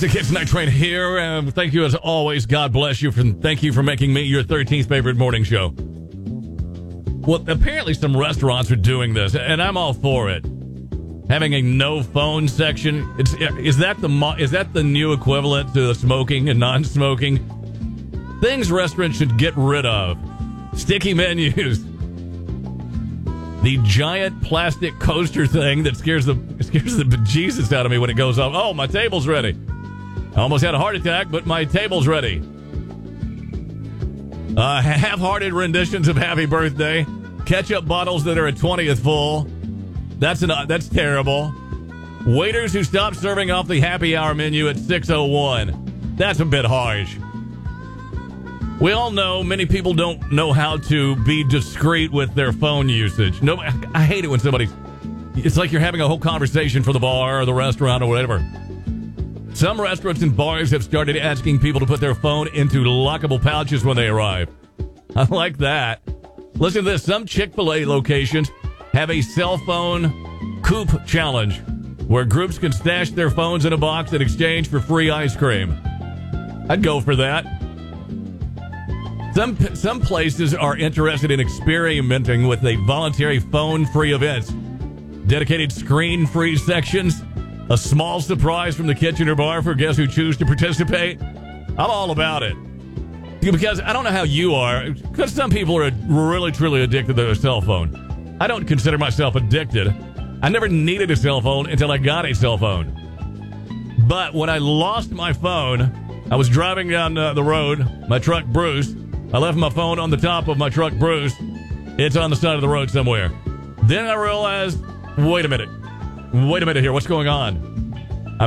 Classic Hits Night Train here. Thank you as always. God bless you. Thank you for making me your 13th favorite morning show. Well, apparently some restaurants are doing this, and I'm all for it. Having a no phone section. Is that the new equivalent to the smoking and non-smoking? Things restaurants should get rid of. Sticky menus. The giant plastic coaster thing that scares the bejesus out of me when it goes off. Oh, my table's ready. I almost had a heart attack, but my table's ready. Half-hearted renditions of Happy Birthday. Ketchup bottles that are a 20th full. That's terrible. Waiters who stop serving off the happy hour menu at 6:01. That's a bit harsh. We all know many people don't know how to be discreet with their phone usage. No, I hate it when it's like you're having a whole conversation for the bar or the restaurant or whatever. Some restaurants and bars have started asking people to put their phone into lockable pouches when they arrive. I like that. Listen to this. Some Chick-fil-A locations have a cell phone coupe challenge where groups can stash their phones in a box in exchange for free ice cream. I'd go for that. Some places are interested in experimenting with a voluntary phone-free events, dedicated screen-free sections, a small surprise from the kitchen or bar for guests who choose to participate. I'm all about it. Because I don't know how you are, because some people are really, truly addicted to their cell phone. I don't consider myself addicted. I never needed a cell phone until I got a cell phone. But when I lost my phone, I was driving down the road, my truck Bruce. I left my phone on the top of my truck Bruce. It's on the side of the road somewhere. Then I realized, wait a minute here, what's going on? I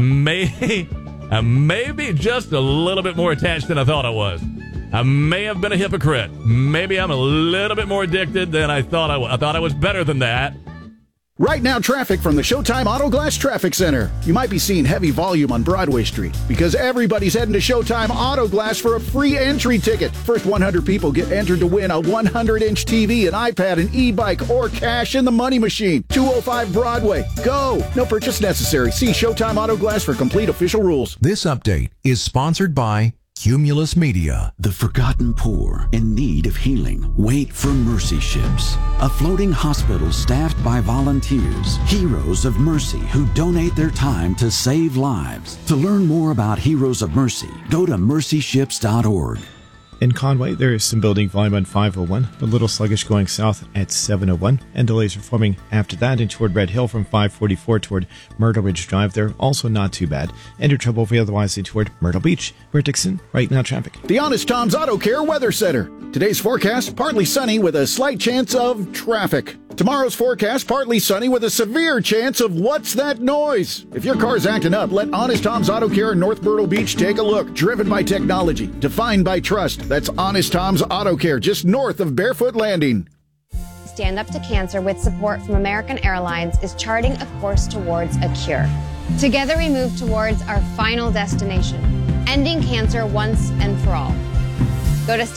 may be just a little bit more attached than I thought I was. I may have been a hypocrite. Maybe I'm a little bit more addicted than I thought I was. I thought I was better than that. Right now, traffic from the Showtime Auto Glass Traffic Center. You might be seeing heavy volume on Broadway Street because everybody's heading to Showtime Auto Glass for a free entry ticket. First 100 people get entered to win a 100-inch TV, an iPad, an e-bike, or cash in the money machine. 205 Broadway. Go! No purchase necessary. See Showtime Auto Glass for complete official rules. This update is sponsored by Cumulus Media. The forgotten poor in need of healing wait for Mercy Ships, a floating hospital staffed by volunteers, heroes of mercy who donate their time to save lives. To learn more about Heroes of Mercy, go to mercyships.org. In Conway, there is some building volume on 501, a little sluggish going south at 701, and delays are forming after that and toward Red Hill from 544 toward Myrtle Ridge Drive. There also not too bad. And your trouble otherwise toward Myrtle Beach. We're at Dixon, right now traffic. The Honest Tom's Auto Care Weather Center. Today's forecast, partly sunny with a slight chance of traffic. Tomorrow's forecast, partly sunny with a severe chance of what's that noise? If your car's acting up, let Honest Tom's Auto Care in North Myrtle Beach take a look. Driven by technology, defined by trust. That's Honest Tom's Auto Care, just north of Barefoot Landing. Stand Up to Cancer, with support from American Airlines, is charting a course towards a cure. Together we move towards our final destination, ending cancer once and for all. Go to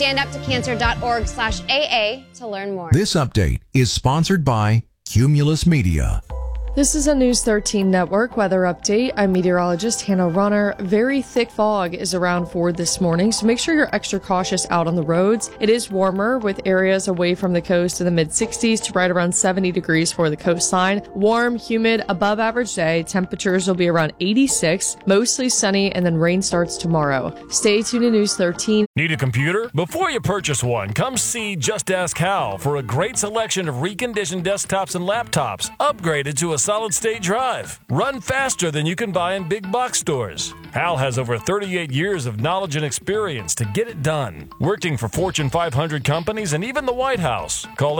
standuptocancer.org/AA to learn more. This update is sponsored by Cumulus Media. This is a News 13 Network weather update. I'm meteorologist Hannah Runner. Very thick fog is around for this morning, so make sure you're extra cautious out on the roads. It is warmer with areas away from the coast in the mid-60s to right around 70 degrees for the coastline. Warm, humid, above average day. Temperatures will be around 86, mostly sunny, and then rain starts tomorrow. Stay tuned to News 13. Need a computer? Before you purchase one, come see Just Ask Hal for a great selection of reconditioned desktops and laptops, upgraded to a solid-state drive. Run faster than you can buy in big box stores. Hal has over 38 years of knowledge and experience to get it done. Working for Fortune 500 companies and even the White House. Call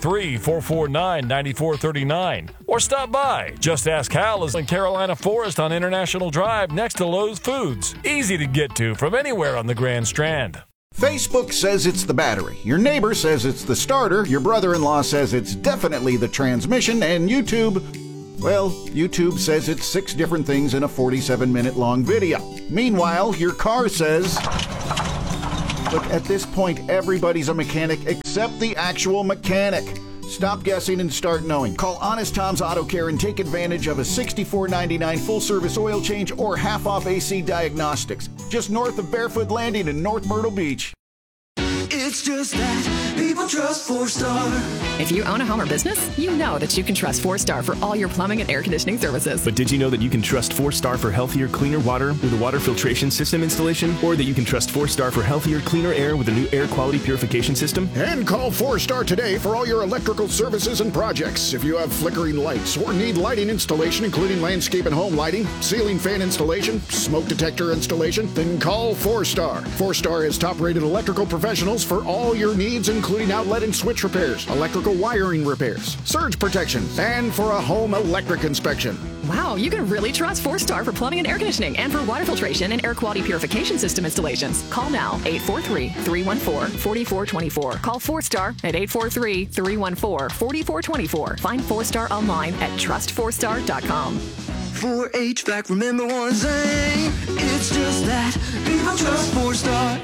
843-449-9439 or stop by. Just Ask Hal is in Carolina Forest on International Drive next to Lowe's Foods. Easy to get to from anywhere on the Grand Strand. Facebook says it's the battery. Your neighbor says it's the starter. Your brother-in-law says it's definitely the transmission. And YouTube says it's 6 different things in a 47-minute long video. Meanwhile, your car says... Look, at this point, everybody's a mechanic except the actual mechanic. Stop guessing and start knowing. Call Honest Tom's Auto Care and take advantage of a $64.99 full-service oil change or half-off AC diagnostics. Just north of Barefoot Landing in North Myrtle Beach. It's just that people trust 4-Star. If you own a home or business, you know that you can trust 4-Star for all your plumbing and air conditioning services. But did you know that you can trust 4-Star for healthier, cleaner water with a water filtration system installation? Or that you can trust 4-Star for healthier, cleaner air with a new air quality purification system? And call 4-Star today for all your electrical services and projects. If you have flickering lights or need lighting installation, including landscape and home lighting, ceiling fan installation, smoke detector installation, then call 4-Star. 4-Star has top-rated electrical professionals for all your needs, including outlet and switch repairs, electrical wiring repairs, surge protection, and for a home electric inspection. Wow, you can really trust 4-Star for plumbing and air conditioning and for water filtration and air quality purification system installations. Call now, 843-314-4424. Call 4-Star at 843-314-4424. Find 4-Star online at trust4star.com. For HVAC, remember one thing, it's just that people trust 4-Star.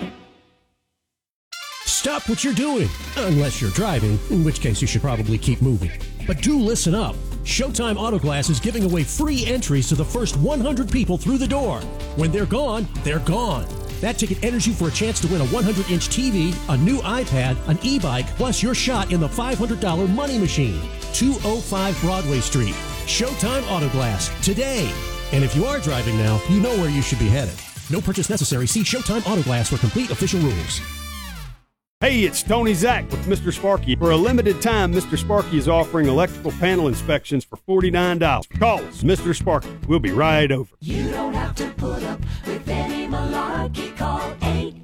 Stop what you're doing, unless you're driving, in which case you should probably keep moving. But do listen up. Showtime Auto Glass is giving away free entries to the first 100 people through the door. When they're gone, they're gone. That ticket enters you for a chance to win a 100-inch TV, a new iPad, an e-bike, plus your shot in the $500 money machine. 205 Broadway Street. Showtime Auto Glass, today. And if you are driving now, you know where you should be headed. No purchase necessary. See Showtime Auto Glass for complete official rules. Hey, it's Tony Zach with Mr. Sparky. For a limited time, Mr. Sparky is offering electrical panel inspections for $49. Call us, Mr. Sparky. We'll be right over. You don't have to put up with any malarkey. Call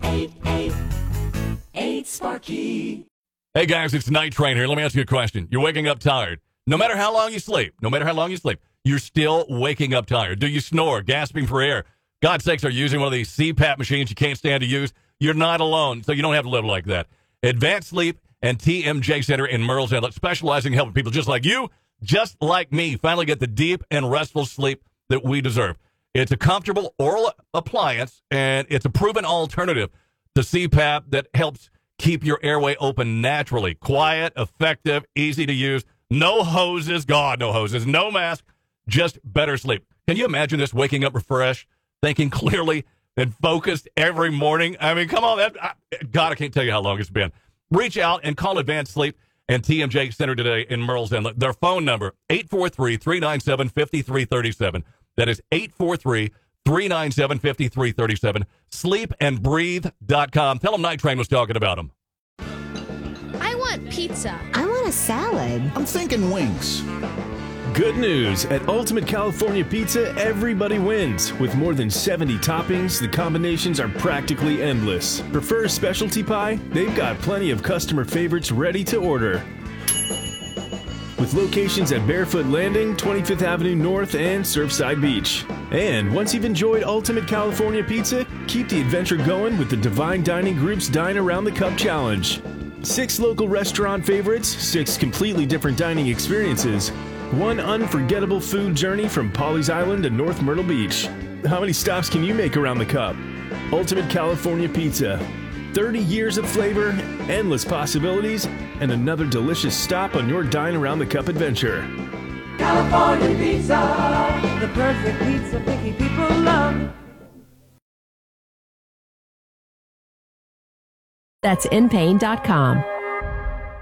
888-8-SPARKY. Hey, guys, it's Night Train here. Let me ask you a question. You're waking up tired. No matter how long you sleep, you're still waking up tired. Do you snore, gasping for air? God's sakes, are you using one of these CPAP machines you can't stand to use? You're not alone, so you don't have to live like that. Advanced Sleep and TMJ Center in Merle's Inlet, specializing in helping people just like you, just like me, finally get the deep and restful sleep that we deserve. It's a comfortable oral appliance, and it's a proven alternative to CPAP that helps keep your airway open naturally. Quiet, effective, easy to use. No hoses, no mask, just better sleep. Can you imagine this, waking up refreshed, thinking clearly, and focused every morning? I mean, come on. God, I can't tell you how long it's been. Reach out and call Advanced Sleep and TMJ Center today in Merle's Inlet. Their phone number, 843-397-5337. That is 843-397-5337. Sleepandbreathe.com. Tell them Night Train was talking about them. I want pizza. I want a salad. I'm thinking wings. Good news. At Ultimate California Pizza, everybody wins. With more than 70 toppings, the combinations are practically endless. Prefer a specialty pie? They've got plenty of customer favorites ready to order. With locations at Barefoot Landing, 25th Avenue North, and Surfside Beach. And once you've enjoyed Ultimate California Pizza, keep the adventure going with the Divine Dining Group's Dine Around the Cup Challenge. 6 local restaurant favorites, 6 completely different dining experiences, 1 unforgettable food journey from Pawleys Island to North Myrtle Beach. How many stops can you make around the cup? Ultimate California Pizza. 30 years of flavor, endless possibilities, and another delicious stop on your Dine Around the Cup adventure. California Pizza, the perfect pizza picky people love. That's inpain.com.